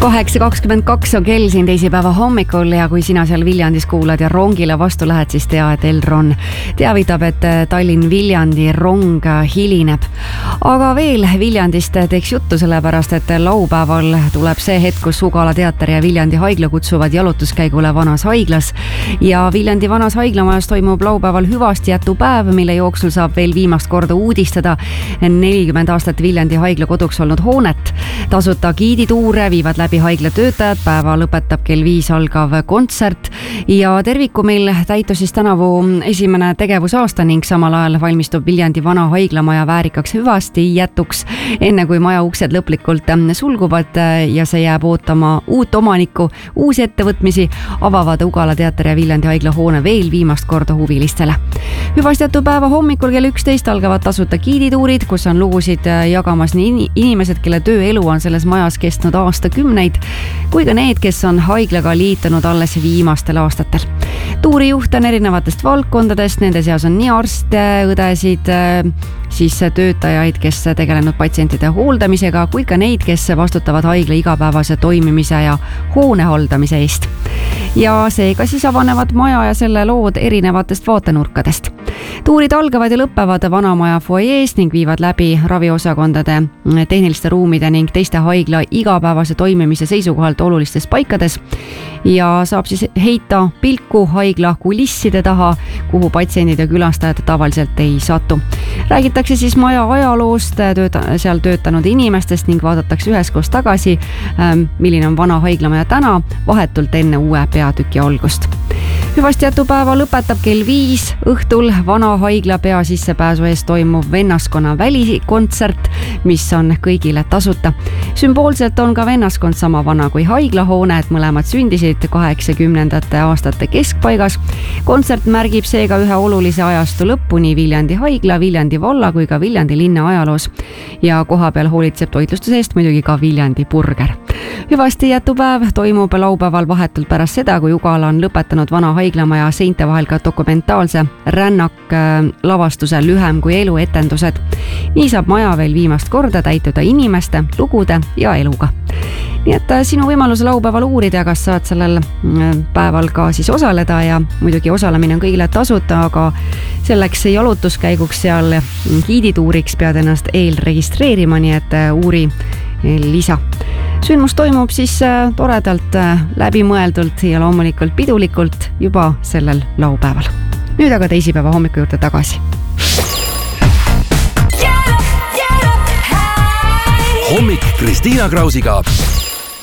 8:22 on kell siin teisipäeva hommikul ja kui sina seal Viljandis kuulad ja rongile vastu lähed, siis tea, et Elron teavitab, et Tallinn-Viljandi rong hilineb. Aga veel Viljandist teeks juttu, sellepärast et laupäeval tuleb see hetk, kus Ugala teater ja Viljandi haigla kutsuvad jalutuskäigule Vanas haiglas. Ja Viljandi Vanas haiglamajas toimub laupäeval hüvastijätupäev, mille jooksul saab veel viimast korda uudistada 40 aastat Viljandi haigla koduks olnud hoonet. Tasuta giidituure viivad läbi haigla töötajad, päeva lõpetab kell 5 algav kontsert ja terviku meil täitus siis tänavu esimene tegevusaasta ning samal ajal valmistub Viljandi vana haiglamaja väärikaks hüvastijätuks, enne kui maja uksed lõplikult sulguvad ja see jääb ootama uut omanikku, uusi ettevõtmisi, avavad Ugala teater ja Viljandi haigla hoone veel viimast korda huvilistele. Hüvastijätupäeva hommikul kell 11 algavad tasuta giidituurid, kus on lugusid jagamas nii inimesed, kelle tööelu on selles majas kestnud aastakümneid, kui ka need, kes on haiglaga liitunud alles viimastel aastatel. Tuurijuht on erinevatest valdkondadest, nende seas on nii arste, õdesid, siis töötajaid, kes tegelenud patsientide hooldamisega, kui ka neid, kes vastutavad haigla igapäevase toimimise ja hoone haldamise eest. Ja seega siis avanevad maja ja selle lood erinevatest vaatenurkadest. Tuurid algavad ja lõppevad vanamaja fuajees ning viivad läbi raviosakondade, tehniliste ruumide ning teiste haigla igapäevase toimimise seisukohalt olulistes paikades ja saab siis heita pilku haigla kulisside taha, kuhu patsiendid ja külastajad tavaliselt ei satu. Räägitakse siis maja ajaloost, seal töötanud inimestest ning vaadatakse üheskoos tagasi, milline on vana haiglamaja täna, vahetult enne uue peatüki algust. Hüvastijätupäeva lõpetab kell 5 õhtul vana haigla pea sissepääsu ees toimuv vennaskonna välikontsert, mis on kõigile tasuta. Sümboolselt on ka vennaskond sama vana kui haiglahoone, et mõlemad sündisid 80. aastate keskpaigas. Kontsert märgib seega ühe olulise ajastu lõppu nii Viljandi haigla, Viljandi valla kui ka Viljandi linna ajaloos. Ja kohapeal hoolitseb toitlustuse eest muidugi ka Viljandi burger. Hüvastijätupäev toimub laupäeval vahetult pärast seda, kui Ugala on lõpetanud vana haiglamaja seinte vahel ka dokumentaalse rännak lavastuse Lühem kui elu etendused. Nii saab maja veel viimast korda täituda inimeste, lugude ja eluga. Nii et sinu võimalus laupäeval uurida, kas saad sellel päeval ka siis osaleda ja muidugi osalemine on kõigile tasuta, aga selleks jalutuskäiguks seal giidituuriks pead ennast eelregistreerima, nii et uuri lisa. Sündmus toimub siis toredalt, läbimõeldult ja loomulikult pidulikult juba sellel laupäeval. Nüüd aga teisipäeva hommiku juurde tagasi. Hommik Kristiina Krausiga.